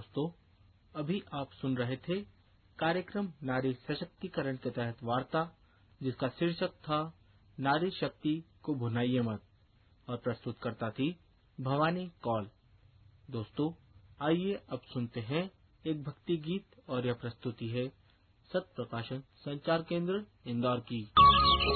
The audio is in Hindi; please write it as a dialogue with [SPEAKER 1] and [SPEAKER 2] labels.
[SPEAKER 1] दोस्तों, अभी आप सुन रहे थे कार्यक्रम नारी सशक्तिकरण के तहत वार्ता, जिसका शीर्षक था नारी शक्ति को भुनाइए मत, और प्रस्तुतकर्ता थी भवानी कौल। दोस्तों, आइए अब सुनते हैं एक भक्ति गीत, और यह प्रस्तुति है सत्य प्रकाशन संचार केंद्र इंदौर की।